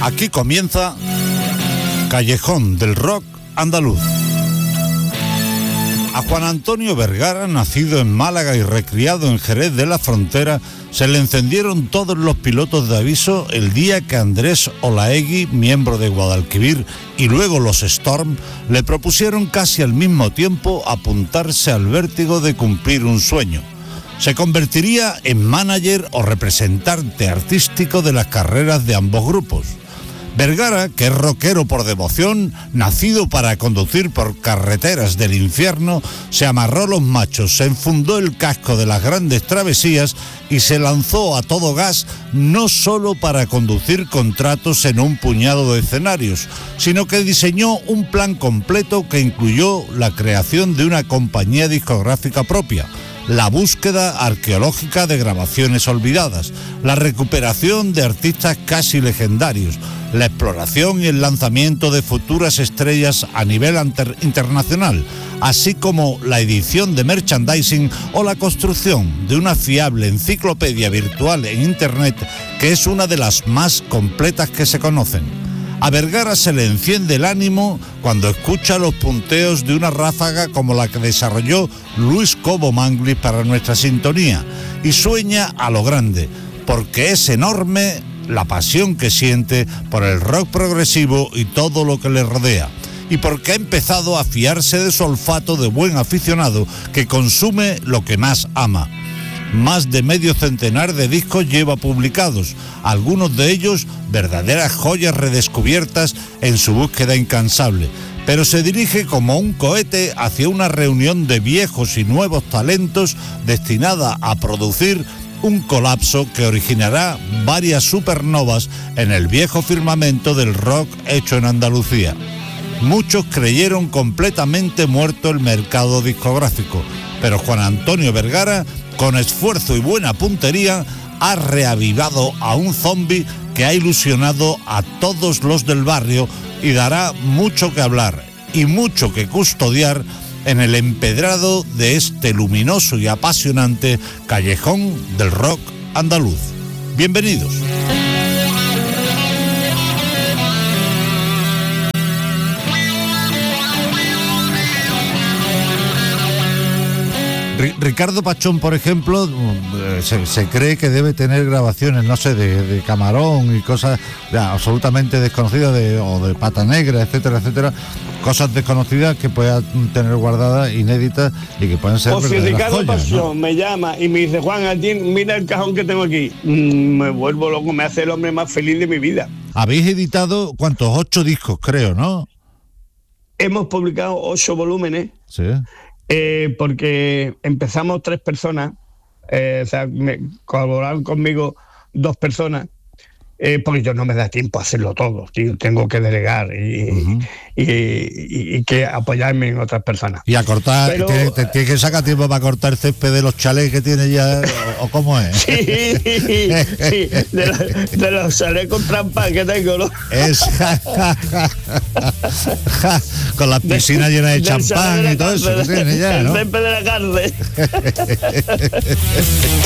Aquí comienza Callejón del Rock Andaluz. A Juan Antonio Vergara, nacido en Málaga y recriado en Jerez de la Frontera, se le encendieron todos los pilotos de aviso el día que Andrés Olaegui, miembro de Guadalquivir, y luego los Storm, le propusieron casi al mismo tiempo apuntarse al vértigo de cumplir un sueño. Se convertiría en manager o representante artístico de las carreras de ambos grupos. Vergara, que es rockero por devoción, nacido para conducir por carreteras del infierno, se amarró los machos, se enfundó el casco de las grandes travesías y se lanzó a todo gas, no solo para conducir contratos en un puñado de escenarios, sino que diseñó un plan completo que incluyó la creación de una compañía discográfica propia, la búsqueda arqueológica de grabaciones olvidadas, la recuperación de artistas casi legendarios, la exploración y el lanzamiento de futuras estrellas a nivel internacional, así como la edición de merchandising o la construcción de una fiable enciclopedia virtual en Internet que es una de las más completas que se conocen. A Vergara se le enciende el ánimo cuando escucha los punteos de una ráfaga como la que desarrolló Luis Cobo Manglis para nuestra sintonía y sueña a lo grande, porque es enorme la pasión que siente por el rock progresivo y todo lo que le rodea, y porque ha empezado a fiarse de su olfato de buen aficionado que consume lo que más ama. Más de medio centenar de discos lleva publicados, algunos de ellos verdaderas joyas redescubiertas en su búsqueda incansable, pero se dirige como un cohete hacia una reunión de viejos y nuevos talentos destinada a producir un colapso que originará varias supernovas en el viejo firmamento del rock hecho en Andalucía. Muchos creyeron completamente muerto el mercado discográfico, pero Juan Antonio Vergara, con esfuerzo y buena puntería, ha reavivado a un zombi que ha ilusionado a todos los del barrio y dará mucho que hablar y mucho que custodiar en el empedrado de este luminoso y apasionante callejón del rock andaluz. Bienvenidos. Ricardo Pachón, por ejemplo, se cree que debe tener grabaciones, no sé, de Camarón y cosas absolutamente desconocidas, o de Pata Negra, etcétera, etcétera, cosas desconocidas que pueda tener guardadas, inéditas, y que pueden ser verdaderas joyas. Ricardo Pachón, ¿no?, me llama y me dice: Juan, mira el cajón que tengo aquí. Me vuelvo loco, me hace el hombre más feliz de mi vida. Habéis editado, ¿cuántos? 8 discos, creo, ¿no? Hemos publicado 8 volúmenes. Sí. Porque empezamos 3 personas, colaboraron conmigo 2 personas, porque yo no me da tiempo a hacerlo todo, tío, tengo que delegar y que apoyarme en otras personas. Y a cortar, ¿tienes que sacar tiempo para cortar el césped de los chalés que tiene ya, o cómo es? Sí, de los chalés con trampas que tengo, ¿no? Con las piscinas llenas de champán y todo eso que tiene ya, ¿no? El césped de la cárcel.